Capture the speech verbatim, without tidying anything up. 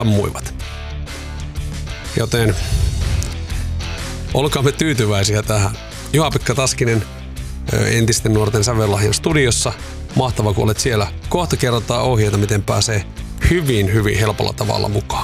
sammuivat. Joten olkaamme tyytyväisiä tähän. Juha-Pekka Taskinen entisten nuorten sävellahjan studiossa. Mahtava, kun olet siellä. Kohta kerrotaan ohjeita, miten pääsee hyvin, hyvin helpolla tavalla mukaan.